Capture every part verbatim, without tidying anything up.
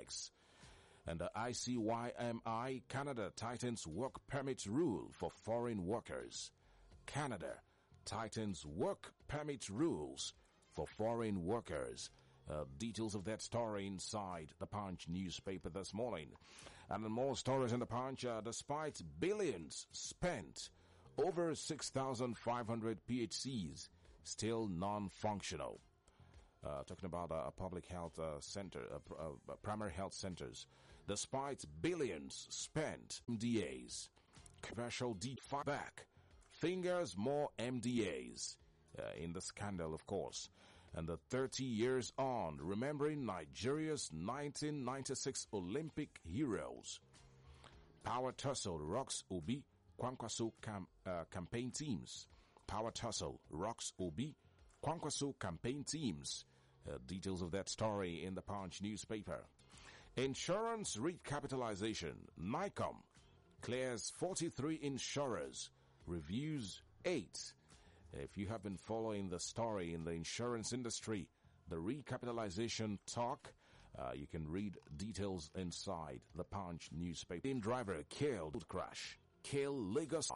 strikes. And the I C Y M I, Canada tightens work permit rule for foreign workers. Canada tightens work permit rules for foreign workers. Uh, details of that story inside the Punch newspaper this morning. And more stories in the Punch. Uh, despite billions spent, over six thousand five hundred P H Cs still non-functional. Uh, talking about a uh, public health uh, center, uh, uh, primary health centers. Despite billions spent, M D As, commercial deep fight back, fingers more M D As uh, in the scandal, of course. And the thirty years on, remembering Nigeria's nineteen ninety-six Olympic heroes. Power tussle rocks Obi Kwankwaso cam, uh, campaign teams. Power tussle rocks Obi Kwankwaso campaign teams. Uh, details of that story in the Punch newspaper. Insurance recapitalization. NICOM clears forty-three insurers. Reviews eight. If you have been following the story in the insurance industry, the recapitalization talk, uh, you can read details inside the Punch newspaper. In driver killed crash. Kill Lagos.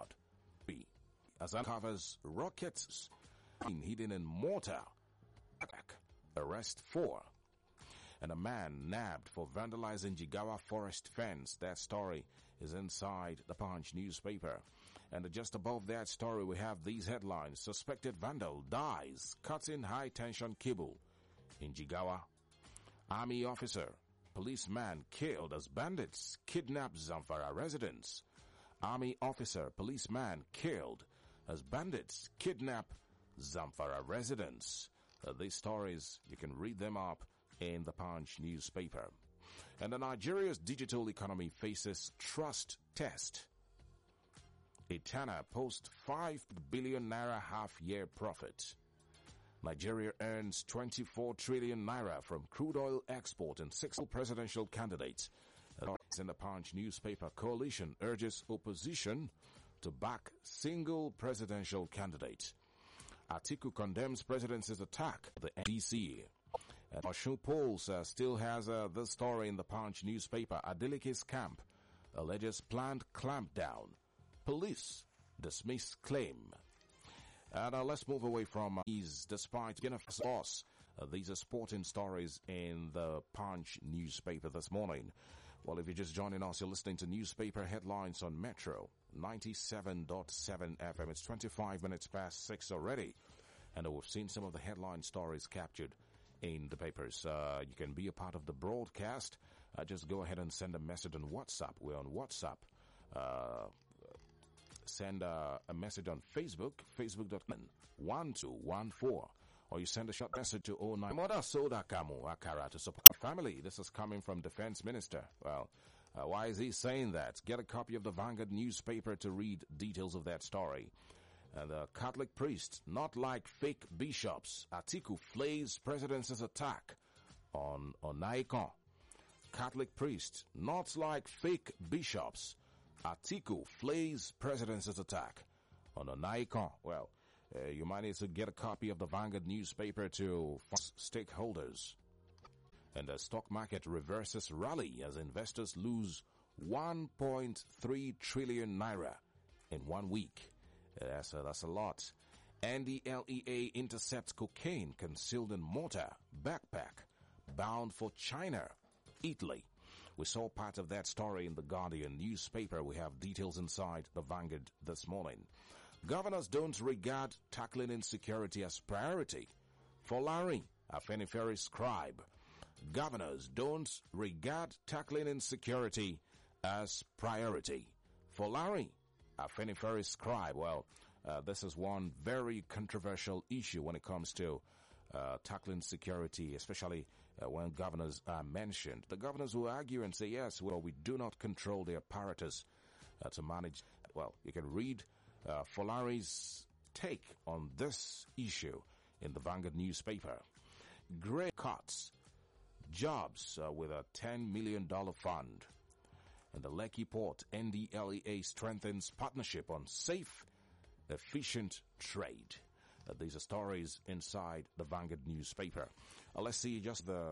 As uncovers rockets hidden in mortar. Attack. Arrest four. And a man nabbed for vandalizing Jigawa forest fence. That story is inside the Punch newspaper. And just above that story, we have these headlines. Suspected vandal dies cutting high-tension cable in Jigawa. Army officer, policeman killed as bandits kidnap Zamfara residents. Army officer, policeman killed as bandits kidnap Zamfara residents. Uh, these stories, you can read them up in the Punch newspaper. And the Nigeria's digital economy faces trust test. Etana posts five billion naira half-year profit. Nigeria earns twenty-four trillion naira from crude oil export and six presidential candidates. In the Punch newspaper, coalition urges opposition to back single presidential candidate. Atiku condemns president's attack on the N D C. And Osun Polls uh, still has uh, this story in the Punch newspaper. Adeleke's camp alleges planned clampdown. Police dismiss claim. And uh, let's move away from uh, these. Despite Jennifer's loss, uh, these are sporting stories in the Punch newspaper this morning. Well, if you're just joining us, you're listening to newspaper headlines on Metro ninety-seven point seven F M. It's twenty-five minutes past six already. And uh, we've seen some of the headline stories captured in the papers. Uh, you can be a part of the broadcast. Uh, just go ahead and send a message on WhatsApp. We're on WhatsApp. Uh, send uh, a message on Facebook, facebook dot com one two one four. Or you send a short message to oh nine. Mother Soda Kamu Akara to support family. This is coming from Defense Minister. Well, uh, why is he saying that? Get a copy of the Vanguard newspaper to read details of that story. Uh, the Catholic priest, not like fake bishops. Atiku flays president's attack on Onaikon. Catholic priest, not like fake bishops. Atiku flays president's attack on Onaikon. Well, uh, you might need to get a copy of the Vanguard newspaper to stakeholders. And the stock market reverses rally as investors lose one point three trillion naira in one week. That's a, that's a lot. N D L E A intercepts cocaine concealed in mortar backpack bound for China, Italy. We saw part of that story in the Guardian newspaper. We have details inside the Vanguard this morning. Governors don't regard tackling insecurity as priority. For Larry, Afenifere scribe. Governors don't regard tackling insecurity as priority. For Larry, Afenifere scribe. Well, uh, this is one very controversial issue when it comes to uh, tackling security, especially uh, when governors are mentioned. The governors will argue and say, yes, well, we do not control the apparatus uh, to manage. Well, you can read uh, Folari's take on this issue in the Vanguard newspaper. Great cuts jobs uh, with a ten million dollars fund. And the Lekki Port, N D L E A strengthens partnership on safe, efficient trade. Uh, these are stories inside the Vanguard newspaper. Uh, let's see just the